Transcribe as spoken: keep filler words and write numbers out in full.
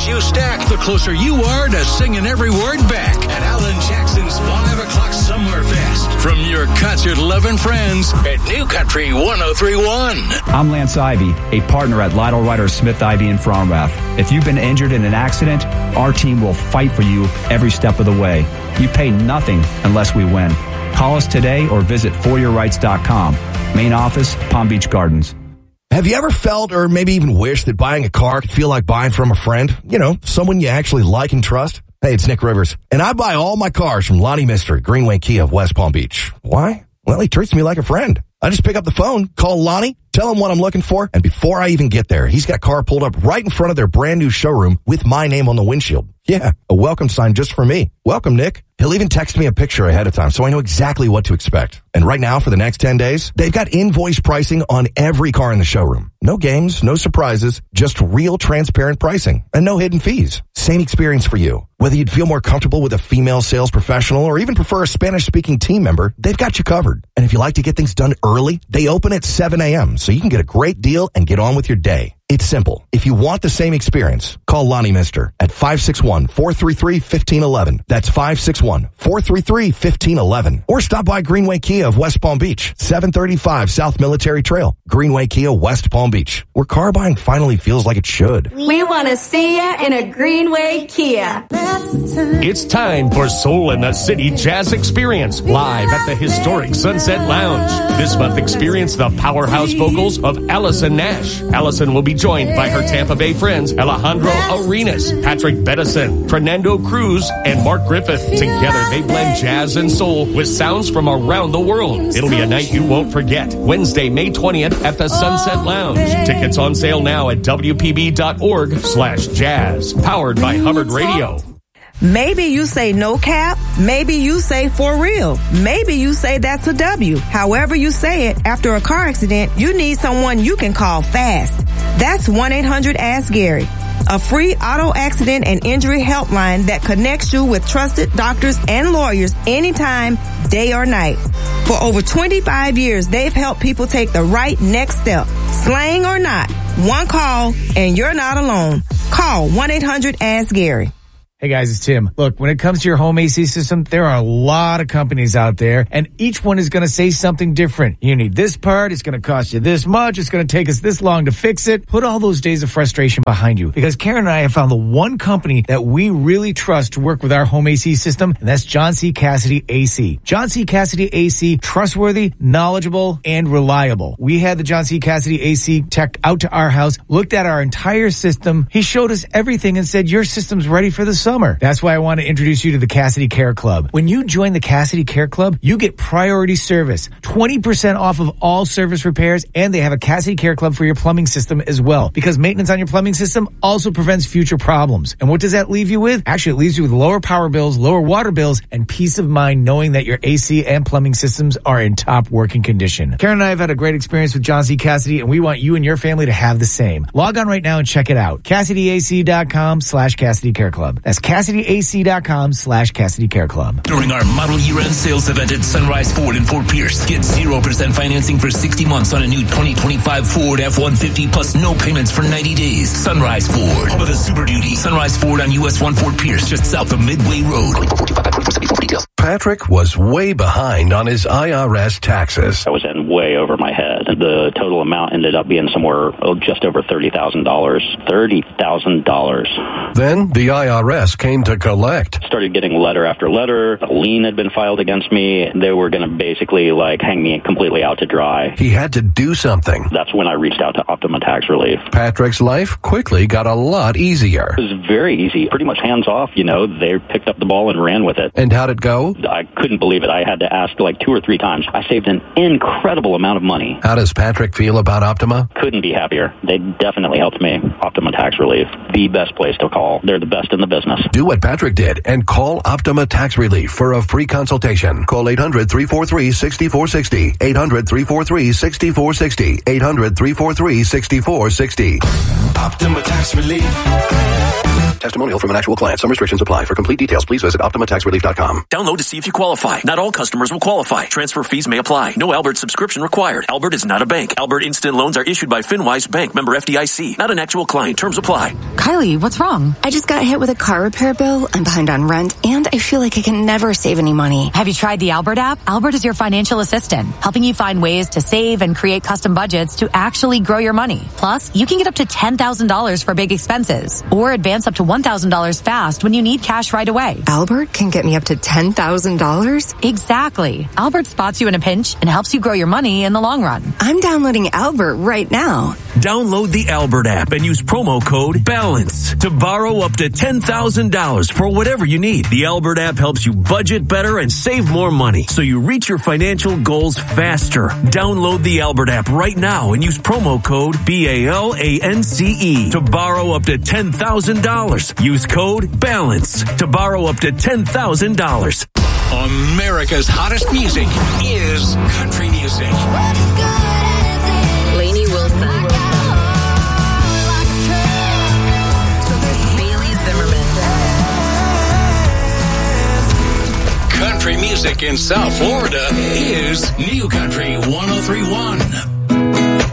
points you stack, the closer you are to singing every word back at Alan Jackson's five o'clock Summer Fest. From your concert-loving friends at New Country one oh three point one. I'm Lance Ivy, a partner at Lytle Ryder Smith Ivy in Fromrath. If you've been injured in an accident, our team will fight for you every step of the way. You pay nothing unless we win. Call us today or visit for your rights dot com. Main office, Palm Beach Gardens. Have you ever felt or maybe even wished that buying a car could feel like buying from a friend? You know, someone you actually like and trust? Hey, it's Nick Rivers, and I buy all my cars from Lonnie Mister at Greenway Kia of West Palm Beach. Why? Well, he treats me like a friend. I just pick up the phone, call Lonnie, tell him what I'm looking for, and before I even get there, he's got a car pulled up right in front of their brand new showroom with my name on the windshield. Yeah, a welcome sign just for me. Welcome, Nick. He'll even text me a picture ahead of time so I know exactly what to expect. And right now, for the next ten days, they've got invoice pricing on every car in the showroom. No games, no surprises, just real transparent pricing and no hidden fees. Same experience for you. Whether you'd feel more comfortable with a female sales professional or even prefer a Spanish-speaking team member, they've got you covered. And if you like to get things done early, they open at seven a.m. so you can get a great deal and get on with your day. It's simple. If you want the same experience, call Lonnie Mister at five six one, four three three, one five one one. That's five six one, four three three, one five one one. Or stop by Greenway Kia of West Palm Beach, seven thirty-five South Military Trail. Greenway Kia, West Palm Beach, where car buying finally feels like it should. We want to see you in a Greenway Kia. It's time for Soul in the City Jazz Experience, live at the historic Sunset Lounge. This month, experience the powerhouse vocals of Allison Nash. Allison will be joined by her Tampa Bay friends Alejandro Arenas, Patrick Bettison, Fernando Cruz, and Mark Griffith. Together, they blend jazz and soul with sounds from around the world. It'll be a night you won't forget. Wednesday, May twentieth at the Sunset Lounge. Tickets on sale now at W P B dot org slash jazz. Powered by Hubbard Radio. Maybe you say no cap. Maybe you say for real. Maybe you say that's a W. However you say it, after a car accident, you need someone you can call fast. That's one eight hundred ask Gary. A free auto accident and injury helpline that connects you with trusted doctors and lawyers anytime, day or night. For over twenty-five years, they've helped people take the right next step. Slang or not, one call and you're not alone. Call one eight hundred ask Gary. Hey guys, it's Tim. Look, when it comes to your home A C system, there are a lot of companies out there, and each one is going to say something different. You need this part, it's going to cost you this much, it's going to take us this long to fix it. Put all those days of frustration behind you, because Karen and I have found the one company that we really trust to work with our home A C system, and that's John C. Cassidy A C. John C. Cassidy A C, trustworthy, knowledgeable, and reliable. We had the John C. Cassidy A C tech out to our house, looked at our entire system. He showed us everything and said, your system's ready for the summer. That's why I want to introduce you to the Cassidy Care Club. When you join the Cassidy Care Club, you get priority service, twenty percent off of all service repairs, and they have a Cassidy Care Club for your plumbing system as well, because maintenance on your plumbing system also prevents future problems. And what does that leave you with? Actually, it leaves you with lower power bills, lower water bills, and peace of mind knowing that your A C and plumbing systems are in top working condition. Karen and I have had a great experience with John C. Cassidy, and we want you and your family to have the same. Log on right now and check it out. Cassidy A C dot com slash Cassidy Care Club. That's Cassidy A C dot com slash Cassidy Care Club. During our model year-end sales event at Sunrise Ford in Fort Pierce, get zero percent financing for sixty months on a new twenty twenty-five Ford F one fifty plus no payments for ninety days. Sunrise Ford, home of the Super Duty. Sunrise Ford on U S one Fort Pierce, just south of Midway Road. Patrick was way behind on his I R S taxes. I was in way over my head. The total amount ended up being somewhere oh, just over thirty thousand dollars. thirty thousand dollars. Then the I R S came to collect. Started getting letter after letter. A lien had been filed against me. They were going to basically like hang me completely out to dry. He had to do something. That's when I reached out to Optima Tax Relief. Patrick's life quickly got a lot easier. It was very easy. Pretty much hands off, you know. They picked up the ball and ran with it. And how'd it go? I couldn't believe it. I had to ask like two or three times. I saved an incredible amount of money. How does Patrick feel about Optima? Couldn't be happier. They definitely helped me. Optima Tax Relief, the best place to call. They're the best in the business. Do what Patrick did and call Optima Tax Relief for a free consultation. Call eight hundred, three four three, six four six zero. eight hundred, three four three, six four six zero. eight hundred, three four three, six four six zero. Optima Tax Relief. testimonial from an actual client. Some restrictions apply. For complete details, please visit Optima Tax Relief dot com. Download to see if you qualify. Not all customers will qualify. Transfer fees may apply. No Albert subscription required. Albert is not a bank. Albert Instant Loans are issued by FinWise Bank, member F D I C. Not an actual client. Terms apply. Kylie, what's wrong? I just got hit with a car repair bill. I'm behind on rent, and I feel like I can never save any money. Have you tried the Albert app? Albert is your financial assistant, helping you find ways to save and create custom budgets to actually grow your money. Plus, you can get up to ten thousand dollars for big expenses, or advance up to one thousand dollars fast when you need cash right away. Albert can get me up to ten thousand dollars? Exactly. Albert spots you in a pinch and helps you grow your money in the long run. I'm downloading Albert right now. Download the Albert app and use promo code BALANCE to borrow up to ten thousand dollars for whatever you need. The Albert app helps you budget better and save more money so you reach your financial goals faster. Download the Albert app right now and use promo code B A L A N C E to borrow up to ten thousand dollars. Use code BALANCE to borrow up to ten thousand dollars. America's hottest music is country music. Lainey Wilson. Bailey Zimmerman. Country music in South Florida is New Country